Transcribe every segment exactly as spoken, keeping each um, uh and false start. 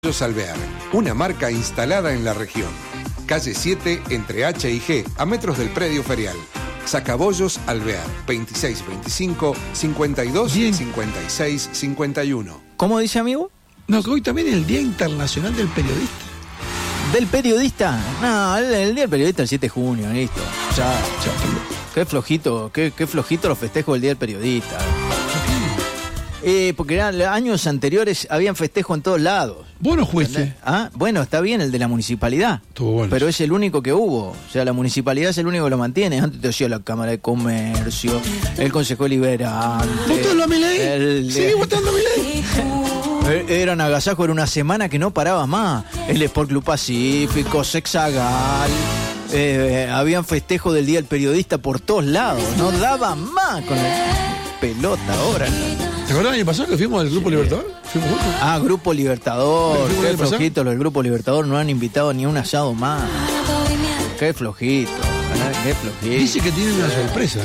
Sacabollos Alvear, una marca instalada en la región. Calle siete, entre H y G, a metros del predio ferial. Sacabollos Alvear, veintiséis veinticinco, cincuenta y dos, cincuenta y seis, cincuenta y uno. ¿Cómo dice, amigo? No, que hoy también es el Día Internacional del Periodista. ¿Del periodista? No, el, el Día del Periodista el siete de junio, listo. Ya, ya. Qué flojito, qué, qué flojito los festejos del Día del Periodista. Eh, porque eran años anteriores habían festejo en todos lados. Vos no fuiste. Ah, bueno, está bien el de la municipalidad. Estuvo bueno. Pero es el único que hubo. O sea, la municipalidad es el único que lo mantiene. Antes te hacía la Cámara de Comercio, el Consejo Deliberante. ¿Votando a Milei? El, ¿Sigue votando a Milei? Era un agasajo, era una semana que no paraba más. El Sport Club Pacífico, Sexagal. Eh, habían festejo del Día del Periodista por todos lados. No daba más con el pelota ahora. ¿Te acuerdas el año pasado que fuimos al Grupo Libertador? Fuimos juntos. Ah, Grupo Libertador. Qué flojito, los del Grupo Libertador no han invitado ni un asado más. Qué flojito, qué flojito. Dice que tienen una sorpresa.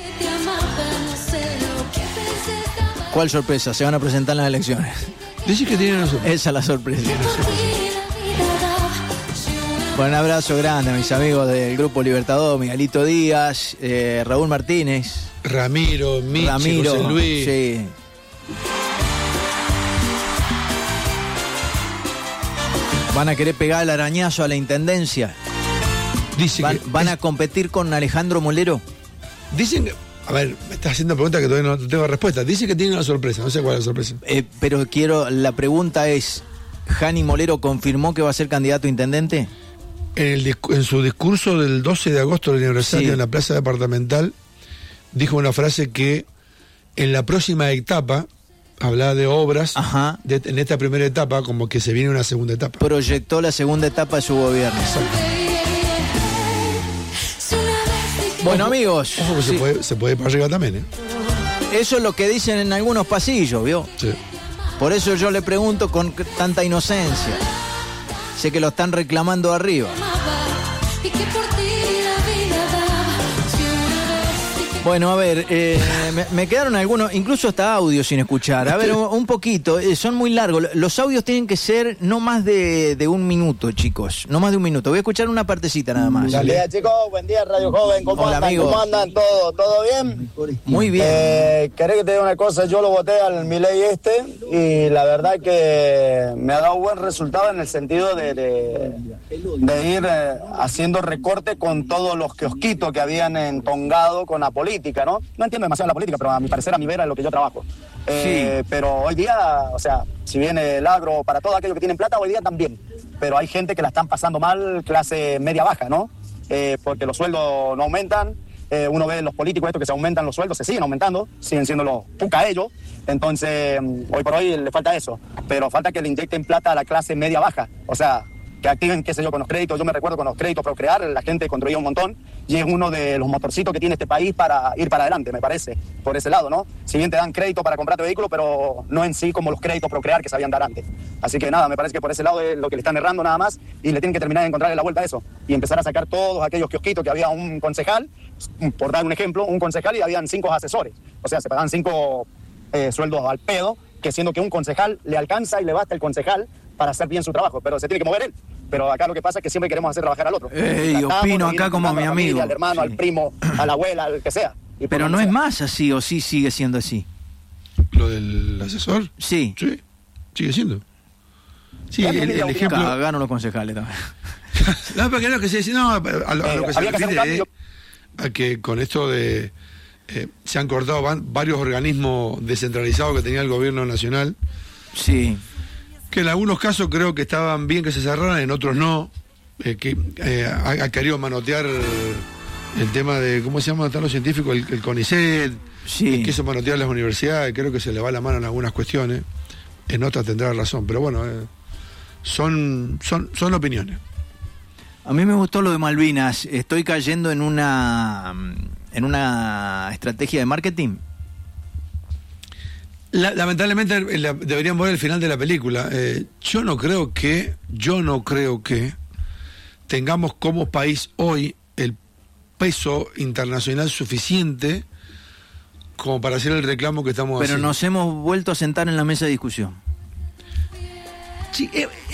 ¿Cuál sorpresa? Se van a presentar en las elecciones. Dice que tienen una sorpresa. Esa es la sorpresa. Bueno, un abrazo grande a mis amigos del Grupo Libertador, Miguelito Díaz, eh, Raúl Martínez. Ramiro, Michi, Ramiro, José Luis. Sí. ¿Van a querer pegar el arañazo a la intendencia? Dice ¿Van, que van es... a competir con Alejandro Molero? Dicen que... A ver, me estás haciendo preguntas que todavía no tengo respuesta. Dice que tiene una sorpresa, no sé cuál es la sorpresa. Eh, pero quiero, la pregunta es, ¿Jani Molero confirmó que va a ser candidato a intendente? En, el, en su discurso del doce de agosto del aniversario, sí, en la Plaza Departamental, dijo una frase que en la próxima etapa, hablaba de obras, de, en esta primera etapa, como que se viene una segunda etapa. Proyectó la segunda etapa de su gobierno. Exacto. Bueno, ojo, amigos. Ojo que sí, se, puede, se puede ir para arriba también, ¿eh? Eso es lo que dicen en algunos pasillos, ¿vio? Sí. Por eso yo le pregunto con tanta inocencia. Sé que lo están reclamando arriba. Bueno, a ver, eh, me, me quedaron algunos, incluso hasta audios sin escuchar. A ver, un, un poquito, eh, son muy largos. Los audios tienen que ser no más de, de un minuto, chicos. No más de un minuto. Voy a escuchar una partecita nada más. Buen día, chicos. Buen día, Radio Joven. ¿Cómo Hola, andan? amigos. ¿Cómo andan? ¿Todo, todo bien? Muy bien. Eh, ¿Querés que te diga una cosa? Yo lo voté al Milei este y la verdad que me ha dado buen resultado en el sentido de, de, de ir eh, haciendo recorte con todos los kiosquitos que habían entongado con la política. ¿no? no entiendo demasiado la política, pero a mi parecer, a mi vera, es lo que yo trabajo. Eh, sí. Pero hoy día, o sea, si viene el agro para todos aquellos que tienen plata, hoy día también. Pero hay gente que la están pasando mal, clase media-baja, ¿no? Eh, porque los sueldos no aumentan. Eh, uno ve los políticos estos que se aumentan los sueldos, se siguen aumentando, siguen siendo los puca ellos. Entonces, hoy por hoy le falta eso. Pero falta que le inyecten plata a la clase media-baja. O sea, que activen, qué sé yo, con los créditos. Yo me recuerdo con los créditos Procrear, la gente construía un montón y es uno de los motorcitos que tiene este país para ir para adelante, me parece, por ese lado, ¿no? Si bien te dan crédito para comprarte vehículo, pero no en sí como los créditos Procrear que sabían dar antes. Así que nada, me parece que por ese lado es lo que le están errando nada más y le tienen que terminar de encontrarle la vuelta a eso y empezar a sacar todos aquellos kiosquitos que había un concejal, por dar un ejemplo, un concejal y habían cinco asesores. O sea, se pagaban cinco eh, sueldos al pedo, que siendo que un concejal le alcanza y le basta el concejal para hacer bien su trabajo, pero se tiene que mover él. Pero acá lo que pasa es que siempre queremos hacer trabajar al otro. Ey, opino acá como mi amigo. Familia, al hermano, sí, al primo, a la abuela, al que sea. Y pero no sea. Es más así, o sí sigue siendo así. ¿Lo del asesor? Sí. Sí, sigue siendo. Sí, el, el, el ejemplo... Cagaron los concejales también. No, porque no, que se dice, no, a, a, a lo eh, que se refiere es a que con esto de... Eh, se han cortado van, varios organismos descentralizados que tenía el gobierno nacional. Sí. Que en algunos casos creo que estaban bien que se cerraran, en otros no. Eh, que eh, ha, ha querido manotear el tema de, ¿cómo se llama? Los científicos, el, el CONICET. Sí. Quiso manotear las universidades, creo que se le va la mano en algunas cuestiones. En otras tendrá razón, pero bueno, eh, son, son, son opiniones. A mí me gustó lo de Malvinas. Estoy cayendo en una, en una estrategia de marketing. La, lamentablemente la, deberían ver el final de la película. Eh, yo no creo que, yo no creo que tengamos como país hoy el peso internacional suficiente como para hacer el reclamo que estamos Pero haciendo. Pero nos hemos vuelto a sentar en la mesa de discusión. Sí, es,